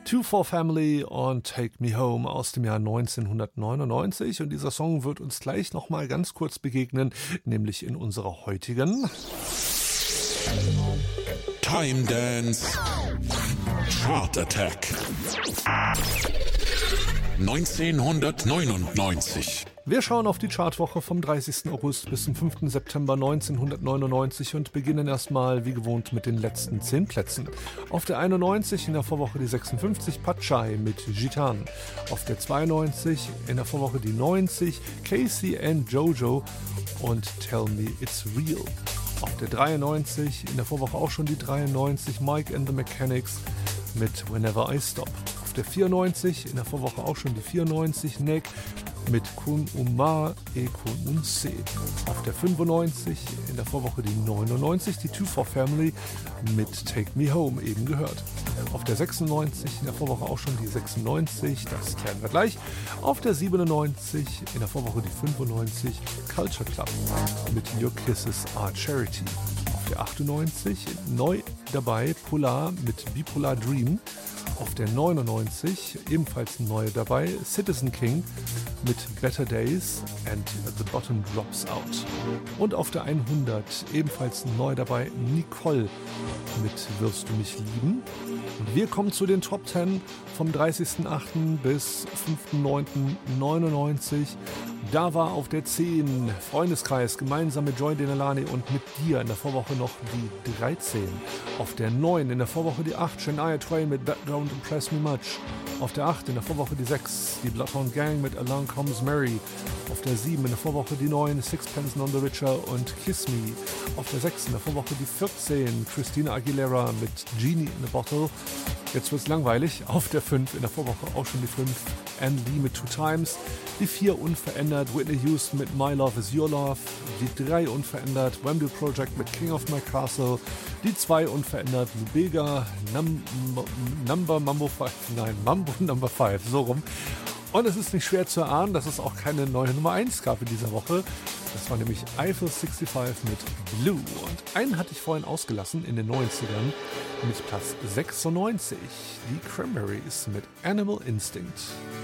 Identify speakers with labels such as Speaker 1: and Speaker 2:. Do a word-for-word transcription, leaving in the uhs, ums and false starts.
Speaker 1: Two four Family und Take Me Home aus dem Jahr neunzehnhundertneunundneunzig. Und dieser Song wird uns gleich nochmal ganz kurz begegnen, nämlich in unserer heutigen
Speaker 2: Time Dance Chart Attack neunzehnhundertneunundneunzig.
Speaker 1: Wir schauen auf die Chartwoche vom dreißigsten August bis zum fünften September neunzehnhundertneunundneunzig und beginnen erstmal wie gewohnt mit den letzten zehn Plätzen. Auf der einundneunzig in der Vorwoche die sechsundfünfzig Pachai mit Gitan. Auf der zweiundneunzig in der Vorwoche die neunzig Casey and Jojo und Tell Me It's Real. Auf der dreiundneunzig in der Vorwoche auch schon die dreiundneunzig Mike and the Mechanics mit Whenever I Stop. Auf der vierundneunzig in der Vorwoche auch schon die vierundneunzig Nick mit Kun Umar e Kun Unse. Auf der fünfundneunzig in der Vorwoche die neunundneunzig, die Two four Family mit Take Me Home, eben gehört. Auf der sechsundneunzig in der Vorwoche auch schon die sechsundneunzig, das klären wir gleich. Auf der siebenundneunzig in der Vorwoche die fünfundneunzig, Culture Club mit Your Kisses Are Charity. Auf der achtundneunzig neu dabei Polar mit Bipolar Dream. Auf der neunundneunzig ebenfalls neu dabei Citizen King mit Better Days and The Bottom Drops Out. Und auf der hundert ebenfalls neu dabei Nicole mit Wirst du mich lieben. Und wir kommen zu den Top zehn vom dreißigsten achten bis fünften neunten neunundneunzig. Da war auf der zehn Freundeskreis gemeinsam mit Joy Denalani und mit dir in der Vorwoche noch die dreizehn. Auf der neun in der Vorwoche die acht Shania Twain mit That Don't Impress Me Much. Auf der acht in der Vorwoche die sechs die Bloodhound Gang mit Along Comes Mary. Auf der sieben in der Vorwoche die neun Sixpence None the Richer und Kiss Me. Auf der sechs in der Vorwoche die vierzehn Christina Aguilera mit Genie in a Bottle. Jetzt wird's langweilig. Auf der fünf in der Vorwoche auch schon die fünf Anne Lee mit Two Times. Die vier unverändert Whitney Houston mit My Love Is Your Love. Die drei unverändert Wembley Project mit King of My Castle. Die zwei unverändert Lubega Num- Number Mambo fünf. Nein, Mambo Number fünf, so rum. Und es ist nicht schwer zu erahnen, dass es auch keine neue Nummer eins gab in dieser Woche. Das war nämlich Eiffel fünfundsiebzig mit Blue. Und einen hatte ich vorhin ausgelassen in den neunzigern mit Platz sechsundneunzig. Die Cranberries mit Animal Instinct.